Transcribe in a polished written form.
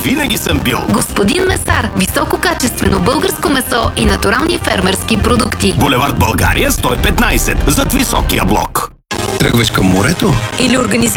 винаги съм бил. Господин Месар. Висококачествено българско месо и натурални фермерски продукти. Булевард България 115, зад високия блок. Тръгваш към морето? Или